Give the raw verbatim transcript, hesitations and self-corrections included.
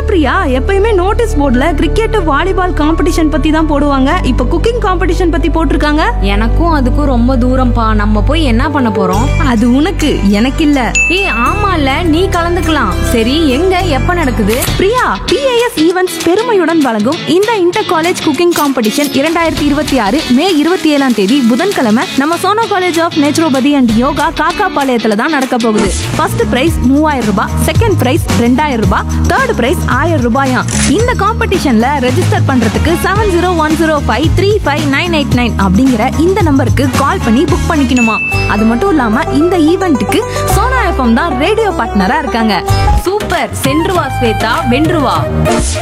பிரியா, எப்பயுமே நோட்டீஸ் போர்டுல cricket volleyball competition பத்தி தான் போடுவாங்க. இப்ப குக்கிங் காம்படிஷன் பத்தி போட்டிருக்காங்க. எனக்கும் அதுக்கும் ரொம்ப தூரம்ப்பா. நம்ம போய் என்ன பண்ண போறோம்? அது உனக்கு, எனக்கு இல்ல. ஏய் ஆமால, நீ கலந்துக்கலாம். சரி, எங்க எப்ப நடக்குது? பிரியா, பிஏஎஸ் ஈவென்ட்ஸ் பெருமையுடன் வழங்கும் இந்த இன்டர் காலேஜ் குக்கிங் காம்படிஷன் இரண்டாயிரத்தி இருபத்தி ஆறு மே இருபத்தி ஏழாம் தேதி புதன்கிழமை நம்ம Sona college of naturopathy and yoga காக்காபாளையத்துல தான் நடக்க போகுது. ஃபர்ஸ்ட் பிரைஸ் மூவாயிரம் ரூபாய், செகண்ட் பிரைஸ் ரெண்டாயிரம் ரூபாய், தேர்ட் பிரைஸ் ஆயிரம் ரூபாயா. இந்த காம்படிஷன்ல ரெஜிஸ்டர் பண்றதுக்கு seven zero one zero five three five nine eight nine அப்படிங்கிற இந்த நம்பருக்கு கால் பண்ணி புக் பண்ணிக்கணுமா. அது மட்டும் இல்லாம இந்த ஈவெண்ட்டுக்கு சோனா எஃப்எம் தான் ரேடியோ பார்ட்னரா இருக்காங்க. சூப்பர், சென்று வா ஸ்வேதா, வென்று வா.